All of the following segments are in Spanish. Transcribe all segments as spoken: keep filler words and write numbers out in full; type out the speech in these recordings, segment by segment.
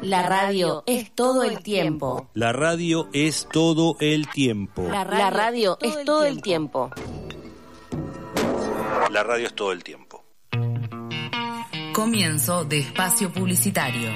La radio es todo el tiempo. La radio es todo el tiempo. La radio, La radio es todo el tiempo. La radio es todo el tiempo. Comienzo de espacio publicitario.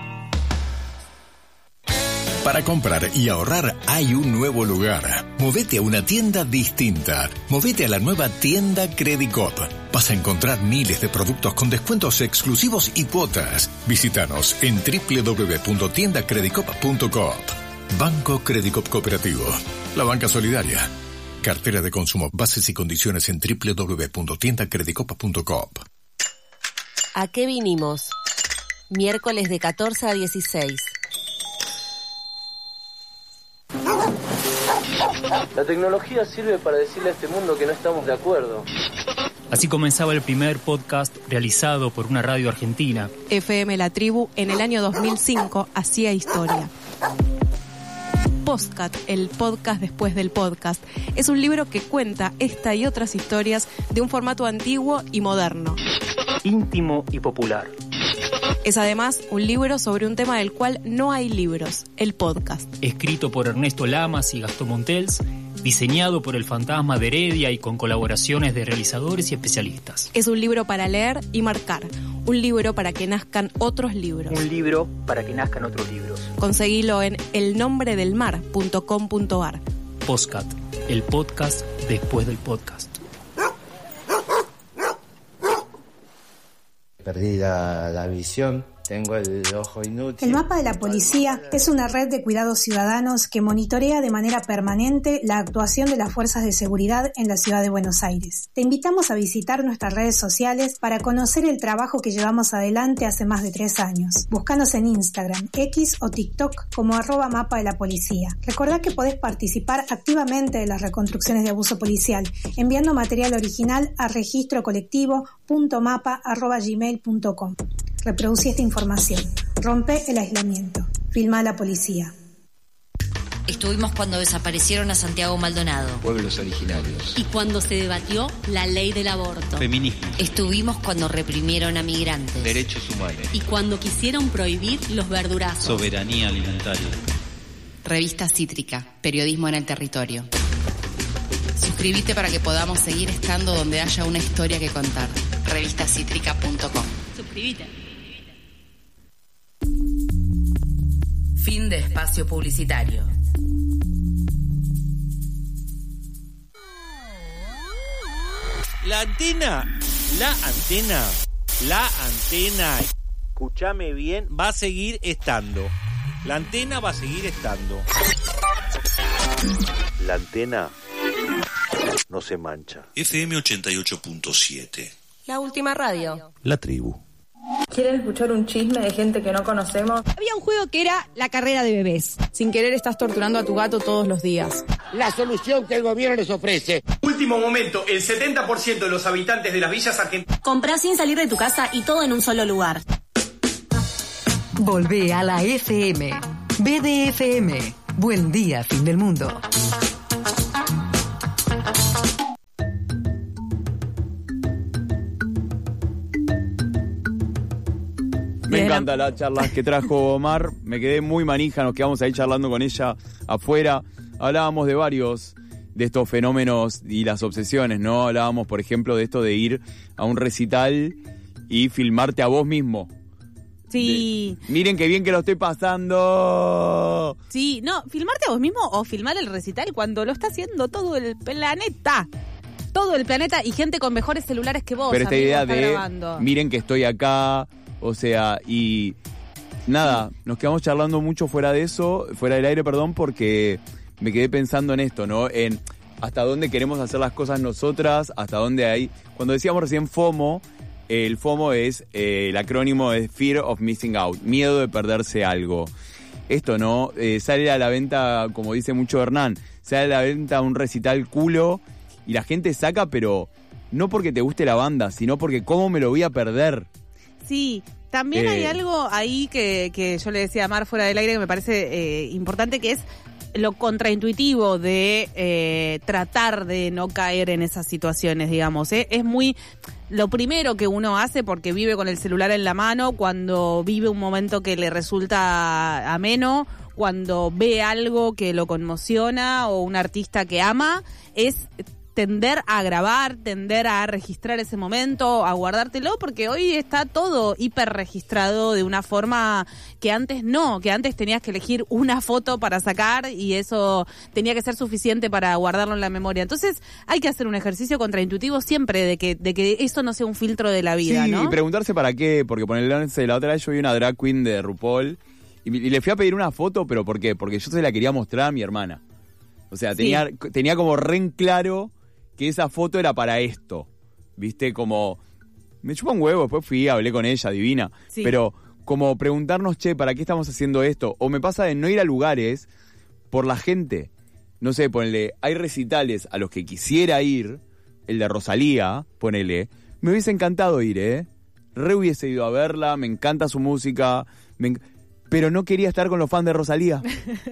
Para comprar y ahorrar hay un nuevo lugar. Movete a una tienda distinta. Movete a la nueva tienda Credicop. Vas a encontrar miles de productos con descuentos exclusivos y cuotas. Visítanos en doble u doble u doble u punto tienda credicop punto coop. Banco Credicop Cooperativo. La banca solidaria. Cartera de consumo. Bases y condiciones en doble u doble u doble u punto tienda credicop punto coop. ¿A qué vinimos? Miércoles de catorce a dieciséis. La tecnología sirve para decirle a este mundo que no estamos de acuerdo. Así comenzaba el primer podcast realizado por una radio argentina. F M La Tribu en el año dos mil cinco hacía historia. Postcat, el podcast después del podcast, es un libro que cuenta esta y otras historias de un formato antiguo y moderno. Íntimo y popular. Es además un libro sobre un tema del cual no hay libros, el podcast. Escrito por Ernesto Lamas y Gastón Montels, diseñado por el Fantasma de Heredia y con colaboraciones de realizadores y especialistas. Es un libro para leer y marcar, un libro para que nazcan otros libros. Un libro para que nazcan otros libros. Conseguilo en el nombre del mar punto com punto ar. Postcat, el podcast después del podcast. Perdí la, la visión, tengo el ojo inútil. El Mapa de la Policía es una red de cuidados ciudadanos que monitorea de manera permanente la actuación de las fuerzas de seguridad en la ciudad de Buenos Aires. Te invitamos a visitar nuestras redes sociales para conocer el trabajo que llevamos adelante hace más de tres años. Búscanos en Instagram, X o TikTok como arroba Mapa de la Policía. Recordá que podés participar activamente de las reconstrucciones de abuso policial enviando material original a registro colectivo punto mapa arroba gmail punto com. Reproducí esta información. Rompe el aislamiento. Filma a la policía. Estuvimos cuando desaparecieron a Santiago Maldonado. Pueblos originarios. Y cuando se debatió la ley del aborto. Feminismo. Estuvimos cuando reprimieron a migrantes. Derechos humanos. Y cuando quisieron prohibir los verdurazos. Soberanía alimentaria. Revista Cítrica, periodismo en el territorio. Suscríbete para que podamos seguir estando donde haya una historia que contar. revista cítrica punto com. Suscríbete. Fin de espacio publicitario. La antena, la antena, la antena, escúchame bien, va a seguir estando. La antena va a seguir estando. La antena no se mancha. F M ochenta y ocho punto siete. La última radio. La tribu. ¿Quieren escuchar un chisme de gente que no conocemos? Había un juego que era la carrera de bebés. Sin querer estás torturando a tu gato todos los días. La solución que el gobierno les ofrece. Último momento, el setenta por ciento de los habitantes de las villas argentinas... Comprá sin salir de tu casa y todo en un solo lugar. Volvé a la F M. B D F M. Buen día, fin del mundo. Me encanta la charla que trajo Omar, me quedé muy manija, nos quedamos ahí charlando con ella afuera. Hablábamos de varios de estos fenómenos y las obsesiones, ¿no? Hablábamos, por ejemplo, de esto de ir a un recital y filmarte a vos mismo. Sí. De, miren qué bien que lo estoy pasando. Sí, no, filmarte a vos mismo o filmar el recital cuando lo está haciendo todo el planeta. Todo el planeta y gente con mejores celulares que vos. Pero esta idea de, grabando. Miren que estoy acá, o sea, y nada, nos quedamos charlando mucho fuera de eso, fuera del aire, perdón, porque me quedé pensando en esto, ¿no? En hasta dónde queremos hacer las cosas nosotras, hasta dónde hay... Cuando decíamos recién FOMO, el FOMO es, eh, el acrónimo es Fear of Missing Out, miedo de perderse algo. Esto, ¿no? Eh, sale a la venta, como dice mucho Hernán, sale a la venta un recital culo y la gente saca, pero no porque te guste la banda, sino porque cómo me lo voy a perder. Sí, también eh, hay algo ahí que, que yo le decía a Mar fuera del aire que me parece eh, importante, que es lo contraintuitivo de eh, tratar de no caer en esas situaciones, digamos. ¿eh? Es muy lo primero que uno hace porque vive con el celular en la mano, cuando vive un momento que le resulta ameno, cuando ve algo que lo conmociona o un artista que ama, es tender a grabar, tender a registrar ese momento, a guardártelo, porque hoy está todo hiper registrado de una forma que antes no, que antes tenías que elegir una foto para sacar y eso tenía que ser suficiente para guardarlo en la memoria. Entonces hay que hacer un ejercicio contraintuitivo siempre de que de que eso no sea un filtro de la vida, sí, ¿no? Y preguntarse para qué, porque ponerle la otra vez yo vi una drag queen de RuPaul y, y le fui a pedir una foto, pero ¿por qué? Porque yo se la quería mostrar a mi hermana. O sea, tenía, sí. tenía como re en claro que esa foto era para esto, ¿viste? Como, me chupa un huevo, después fui, hablé con ella, divina, sí. Pero como preguntarnos, che, ¿para qué estamos haciendo esto? O me pasa de no ir a lugares por la gente. No sé, ponele, hay recitales a los que quisiera ir, el de Rosalía, ponele, me hubiese encantado ir, ¿eh? Re hubiese ido a verla, me encanta su música, me enc- pero no quería estar con los fans de Rosalía.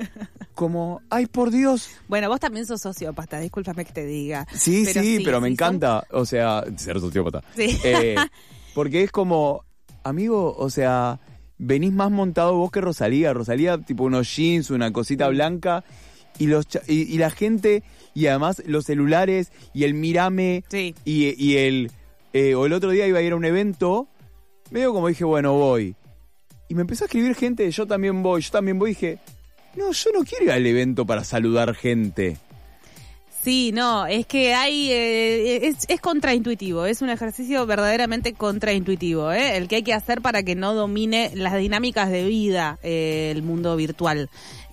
Como, ay, por Dios. Bueno, vos también sos sociópata, discúlpame que te diga. Sí, pero sí, sí, pero me sí encanta, son... o sea, ser sociópata. Sí. Eh, porque es como, amigo, o sea, venís más montado vos que Rosalía. Rosalía, tipo unos jeans, una cosita sí. blanca, y los cha- y, y la gente, y además los celulares, y el mírame, sí. y, y el, eh, o el otro día iba a ir a un evento, medio como dije, bueno, voy. Y me empezó a escribir gente, yo también voy, yo también voy, y dije, no, yo no quiero ir al evento para saludar gente. Sí, no, es que hay, eh, es, es contraintuitivo, es un ejercicio verdaderamente contraintuitivo, ¿eh? El que hay que hacer para que no domine las dinámicas de vida eh, el mundo virtual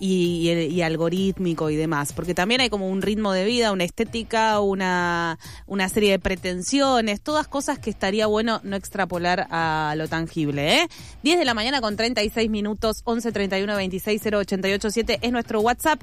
y, y, y algorítmico y demás, porque también hay como un ritmo de vida, una estética, una, una serie de pretensiones, todas cosas que estaría bueno no extrapolar a lo tangible, ¿eh? diez de la mañana con treinta y seis minutos, once treinta y uno veintiséis cero ochenta y ocho siete es nuestro WhatsApp,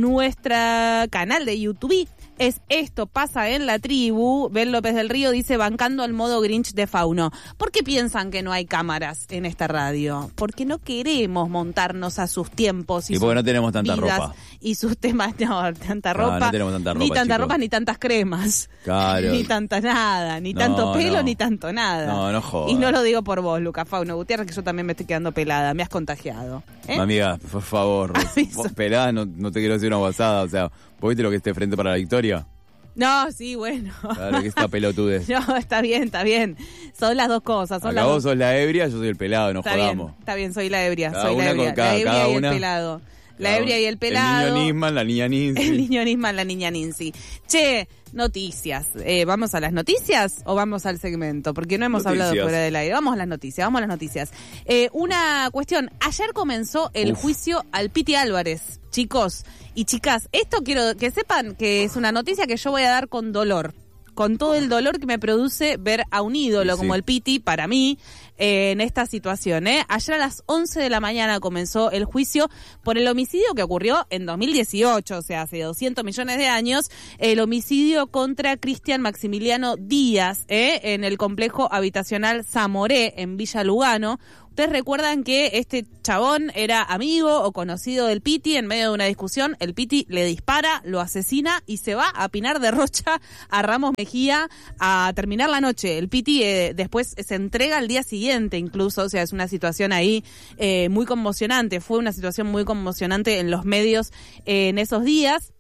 nuestra canal de YouTube es Esto Pasa en la Tribu. Ben López del Río dice, bancando al modo Grinch de Fauno. ¿Por qué piensan que no hay cámaras en esta radio? Porque no queremos montarnos a sus tiempos y, y porque no tenemos tanta vidas ropa. Y sus temas, no, tanta ropa. No, no tenemos tanta ropa, ni tanta chicos. ropa, ni tantas cremas. Claro. Ni tanta nada, ni No, tanto pelo, no. ni tanto nada. No, no jodas. Y no lo digo por vos, Lucas Fauno Gutiérrez, que yo también me estoy quedando pelada. Me has contagiado. ¿eh? Amiga, por favor, vos pelada, no, no te quiero decir una guasada. O sea, ¿vos viste lo que esté frente para la victoria? No, sí, bueno. Claro que esta pelotudez. No, está bien, está bien. Son las dos cosas. Son Acá las vos dos... sos la ebria, yo soy el pelado, no está jodamos. Bien, está bien, soy la ebria. Cada soy la una ebria, con cada- la ebria cada y una. el pelado. La Cada ebria uno. y el pelado. El niño Nisman, la niña Ninzi. El niño Nisman, la niña Ninzi. Che, noticias. Eh, ¿Vamos a las noticias o vamos al segmento? Porque no hemos Noticias. hablado fuera del aire. Vamos a las noticias, vamos a las noticias. Eh, una cuestión. Ayer comenzó el Uf. juicio al Piti Álvarez. Chicos y chicas, esto quiero que sepan que es una noticia que yo voy a dar con dolor. Con todo el dolor que me produce ver a un ídolo Sí. como el Piti, para mí, eh, en esta situación. ¿eh? Ayer a las once de la mañana comenzó el juicio por el homicidio que ocurrió en dos mil dieciocho, o sea, hace doscientos millones de años, el homicidio contra Cristian Maximiliano Díaz, ¿eh? en el complejo habitacional Zamoré, en Villa Lugano. Ustedes recuerdan que este chabón era amigo o conocido del Piti. En medio de una discusión, el Piti le dispara, lo asesina y se va a Pinar de Rocha, a Ramos Mejía, a terminar la noche. El Piti eh, después se entrega al día siguiente incluso, o sea, es una situación ahí eh, muy conmocionante. Fue una situación muy conmocionante en los medios eh, en esos días.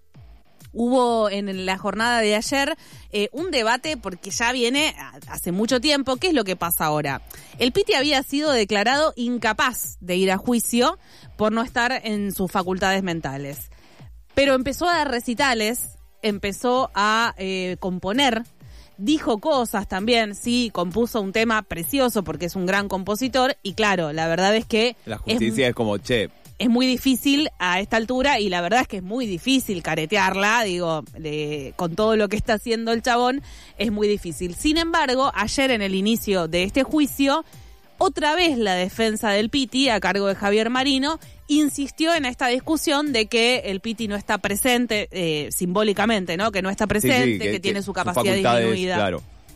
Hubo en la jornada de ayer eh, un debate porque ya viene hace mucho tiempo. ¿Qué es lo que pasa ahora? El Piti había sido declarado incapaz de ir a juicio por no estar en sus facultades mentales. Pero empezó a dar recitales, empezó a eh, componer, dijo cosas también, sí, compuso un tema precioso porque es un gran compositor y claro, la verdad es que... La justicia es, es como, che... Es muy difícil a esta altura y la verdad es que es muy difícil caretearla, digo, de, con todo lo que está haciendo el chabón, es muy difícil. Sin embargo, ayer en el inicio de este juicio, otra vez la defensa del Piti, a cargo de Javier Marino, insistió en esta discusión de que el Piti no está presente, eh, simbólicamente, ¿no? Que no está presente, Sí, sí, que, que tiene su capacidad facultades, disminuida. Claro,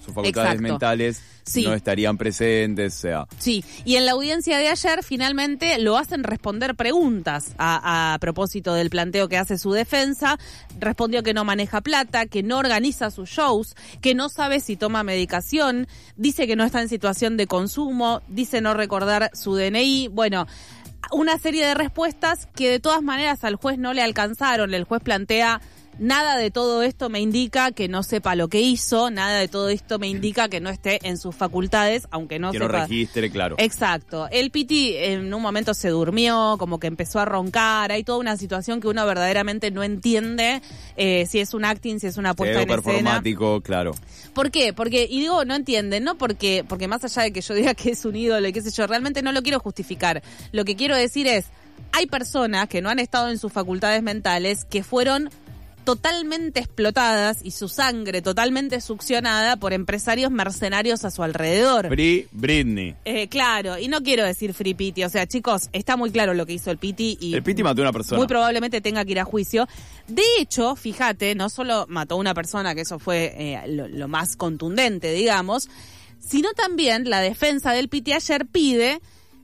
sus facultades Exacto. mentales Sí. no estarían presentes, o sea. Sí, y en la audiencia de ayer finalmente lo hacen responder preguntas a, a propósito del planteo que hace su defensa. Respondió que no maneja plata, que no organiza sus shows, que no sabe si toma medicación, dice que no está en situación de consumo, dice no recordar su D N I. Bueno, una serie de respuestas que de todas maneras al juez no le alcanzaron. El juez plantea: nada de todo esto me indica que no sepa lo que hizo, nada de todo esto me indica que no esté en sus facultades, aunque no que sepa. no registre, claro. Exacto. El Piti en un momento se durmió, como que empezó a roncar, hay toda una situación que uno verdaderamente no entiende eh, si es un acting, si es una puesta en escena. Performático, claro. ¿Por qué? Porque, y digo, no entienden, no porque, porque más allá de que yo diga que es un ídolo y qué sé yo, realmente no lo quiero justificar. Lo que quiero decir es, hay personas que no han estado en sus facultades mentales que fueron totalmente explotadas y su sangre totalmente succionada por empresarios mercenarios a su alrededor. Free Britney. Eh, claro, y no quiero decir Free Piti, o sea, chicos, está muy claro lo que hizo el Piti y el Piti mató a una persona. Muy probablemente tenga que ir a juicio. De hecho, fíjate, no solo mató a una persona, que eso fue eh, lo, lo más contundente, digamos, sino también la defensa del Piti ayer pide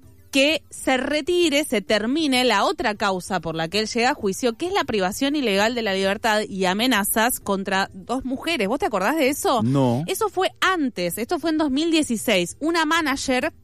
que se retire, se termine la otra causa por la que él llega a juicio, que es la privación ilegal de la libertad y amenazas contra dos mujeres. ¿Vos te acordás de eso? No. Eso fue antes, esto fue en dos mil dieciséis. Una manager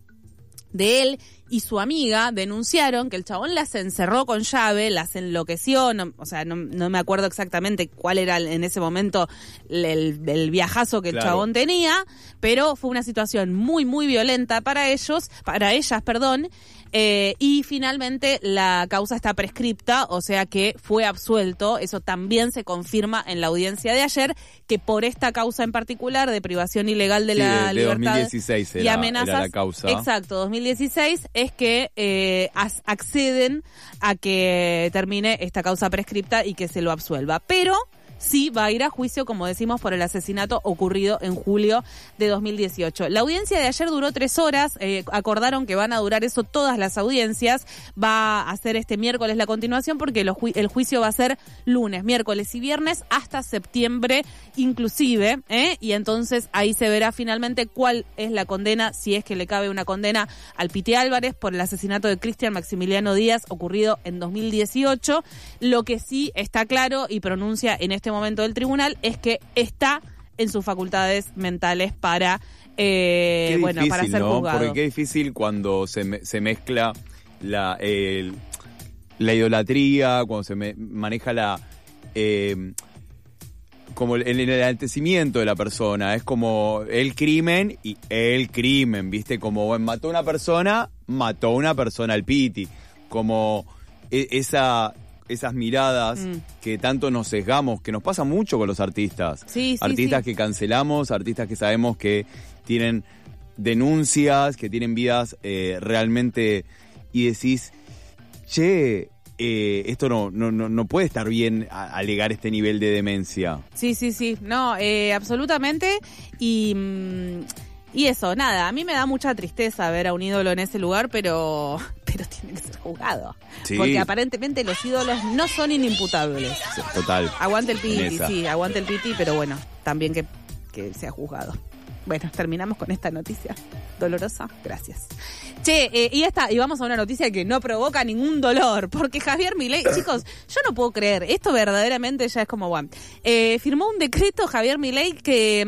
de él y su amiga denunciaron que el chabón las encerró con llave, las enloqueció, no, o sea, no, no me acuerdo exactamente cuál era en ese momento el, el viajazo que el Claro. chabón tenía, pero fue una situación muy, muy violenta para ellos, para ellas, perdón, eh, y finalmente la causa está prescripta, o sea que fue absuelto. Eso también se confirma en la audiencia de ayer, que por esta causa en particular de privación ilegal de Sí, la de, de libertad dos mil dieciséis era, y amenazas, era la causa. exacto, dos mil dieciséis, es que eh, as- acceden a que termine esta causa prescripta y que se lo absuelva. Pero sí va a ir a juicio, como decimos, por el asesinato ocurrido en julio de dos mil dieciocho. La audiencia de ayer duró tres horas, eh, acordaron que van a durar eso todas las audiencias, va a ser este miércoles la continuación porque los ju- el juicio va a ser lunes, miércoles y viernes hasta septiembre inclusive, ¿eh? Y entonces ahí se verá finalmente cuál es la condena, si es que le cabe una condena al Piti Álvarez por el asesinato de Cristian Maximiliano Díaz ocurrido en dos mil dieciocho. Lo que sí está claro y pronuncia en este momento del tribunal es que está en sus facultades mentales para eh, Qué bueno difícil, para ser ¿no? juzgado. Porque qué difícil cuando se, me- se mezcla la el- la idolatría, cuando se me- maneja la eh, como el, el enaltecimiento de la persona. Es como el crimen y el crimen, ¿viste? Como bueno, mató a una persona, mató a una persona al Piti. Como e- esa esas miradas Mm. que tanto nos sesgamos, que nos pasa mucho con los artistas. Sí, sí, artistas sí. que cancelamos, artistas que sabemos que tienen denuncias, que tienen vidas eh, realmente, y decís, che, eh, esto no, no, no, no puede estar bien a- alegar este nivel de demencia. Sí, sí, sí, no, eh, absolutamente. Y, mm, y eso, nada, a mí me da mucha tristeza ver a un ídolo en ese lugar, pero, pero tiene que ser juzgado. Sí. Porque aparentemente los ídolos no son inimputables. Total. Aguante el En Piti, esa. sí, aguante el Piti, pero bueno, también que, que sea juzgado. Bueno, terminamos con esta noticia dolorosa. Gracias. Che, eh, y esta, y vamos a una noticia que no provoca ningún dolor, porque Javier Milei, chicos, yo no puedo creer, esto verdaderamente ya es como, bueno, eh, firmó un decreto Javier Milei que